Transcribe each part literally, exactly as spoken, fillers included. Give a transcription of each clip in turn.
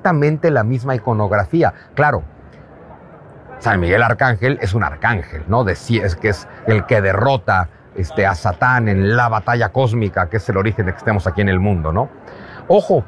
exactamente la misma iconografía. Claro, San Miguel Arcángel es un arcángel, ¿no? De, es que es el que derrota este, a Satán en la batalla cósmica, que es el origen de que estemos aquí en el mundo, ¿no? Ojo,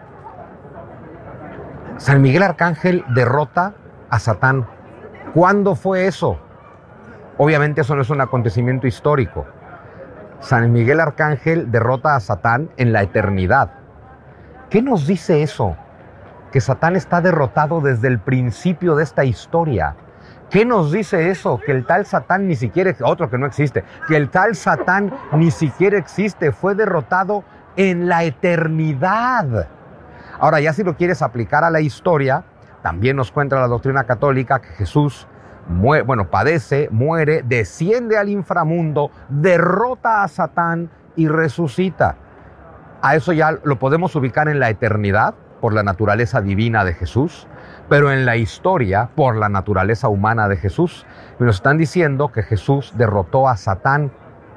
San Miguel Arcángel derrota a Satán. ¿Cuándo fue eso? Obviamente eso no es un acontecimiento histórico. San Miguel Arcángel derrota a Satán en la eternidad. ¿Qué nos dice eso? Que Satán está derrotado desde el principio de esta historia. ¿Qué nos dice eso? Que el tal Satán ni siquiera, otro que no existe, que el tal Satán ni siquiera existe, fue derrotado en la eternidad. Ahora, ya si lo quieres aplicar a la historia, también nos cuenta la doctrina católica que Jesús muere, bueno, padece, muere, desciende al inframundo, derrota a Satán y resucita. A eso ya lo podemos ubicar en la eternidad, por la naturaleza divina de Jesús, pero en la historia, por la naturaleza humana de Jesús. Y nos están diciendo que Jesús derrotó a Satán.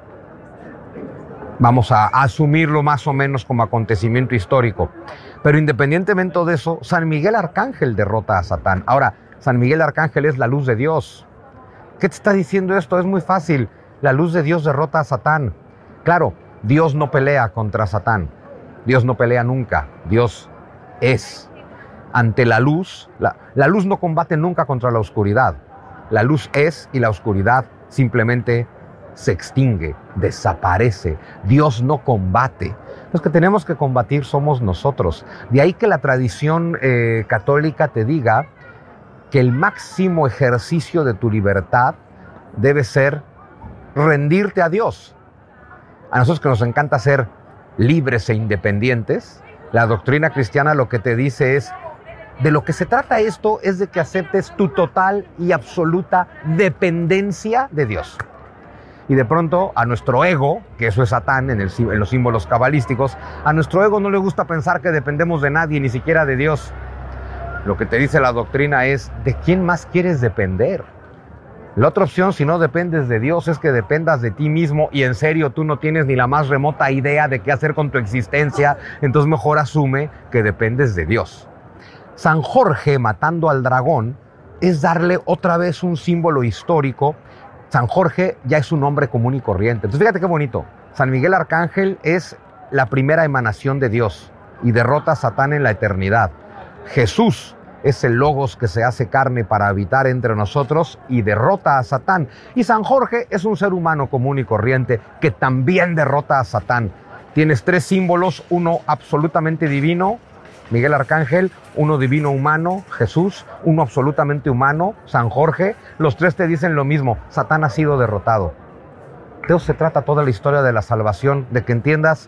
Vamos a asumirlo más o menos como acontecimiento histórico. Pero independientemente de eso, San Miguel Arcángel derrota a Satán. Ahora, San Miguel Arcángel es la luz de Dios. ¿Qué te está diciendo esto? Es muy fácil. La luz de Dios derrota a Satán. Claro, Dios no pelea contra Satán. Dios no pelea nunca. Dios es. Ante la luz, la, la luz no combate nunca contra la oscuridad. La luz es y la oscuridad simplemente se extingue, desaparece. Dios no combate. Los que tenemos que combatir somos nosotros. De ahí que la tradición eh, católica te diga que el máximo ejercicio de tu libertad debe ser rendirte a Dios. A nosotros que nos encanta ser libres e independientes, la doctrina cristiana lo que te dice es, de lo que se trata esto es de que aceptes tu total y absoluta dependencia de Dios. Y de pronto a nuestro ego, que eso es Satán en, el, en los símbolos cabalísticos, a nuestro ego no le gusta pensar que dependemos de nadie, ni siquiera de Dios. Lo que te dice la doctrina es, ¿de quién más quieres depender? La otra opción, si no dependes de Dios, es que dependas de ti mismo y en serio tú no tienes ni la más remota idea de qué hacer con tu existencia, entonces mejor asume que dependes de Dios. San Jorge matando al dragón es darle otra vez un símbolo histórico. San Jorge ya es un hombre común y corriente. Entonces fíjate qué bonito. San Miguel Arcángel es la primera emanación de Dios y derrota a Satán en la eternidad. Jesús es el Logos que se hace carne para habitar entre nosotros y derrota a Satán. Y San Jorge es un ser humano común y corriente que también derrota a Satán. Tienes tres símbolos, uno absolutamente divino, Miguel Arcángel, uno divino humano, Jesús, uno absolutamente humano, San Jorge. Los tres te dicen lo mismo, Satán ha sido derrotado. De eso se trata toda la historia de la salvación, de que entiendas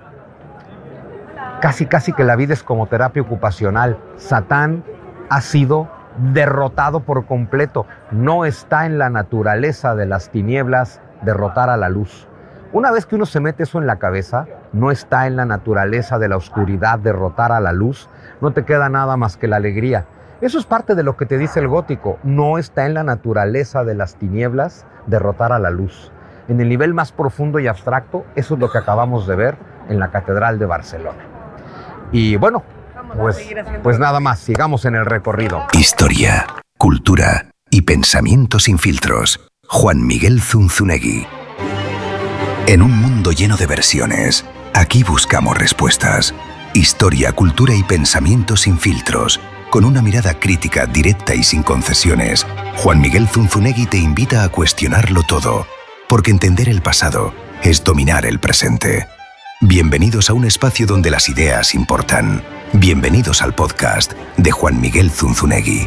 casi casi que la vida es como terapia ocupacional. Satán ha sido derrotado por completo. No está en la naturaleza de las tinieblas derrotar a la luz. Una vez que uno se mete eso en la cabeza, no está en la naturaleza de la oscuridad derrotar a la luz, no te queda nada más que la alegría. Eso es parte de lo que te dice el gótico. No está en la naturaleza de las tinieblas derrotar a la luz. En el nivel más profundo y abstracto, eso es lo que acabamos de ver en la Catedral de Barcelona. Y bueno, pues, pues nada más, sigamos en el recorrido. Historia, cultura y pensamiento sin filtros. Juan Miguel Zunzunegui. En un mundo lleno de versiones, aquí buscamos respuestas. Historia, cultura y pensamiento sin filtros. Con una mirada crítica, directa y sin concesiones, Juan Miguel Zunzunegui te invita a cuestionarlo todo, porque entender el pasado es dominar el presente. Bienvenidos a un espacio donde las ideas importan. Bienvenidos al podcast de Juan Miguel Zunzunegui.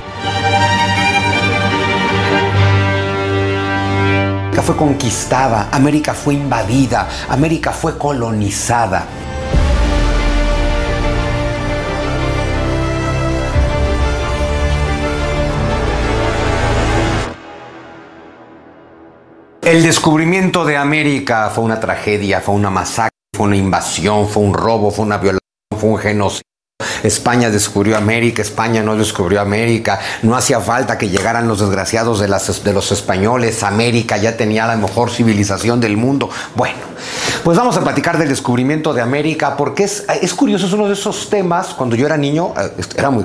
América fue conquistada, América fue invadida, América fue colonizada. El descubrimiento de América fue una tragedia, fue una masacre, fue una invasión, fue un robo, fue una violación, fue un genocidio. España descubrió América, España no descubrió América, no hacía falta que llegaran los desgraciados de, las, de los españoles, América ya tenía la mejor civilización del mundo. Bueno, pues vamos a platicar del descubrimiento de América porque es, es curioso, es uno de esos temas, cuando yo era niño, era muy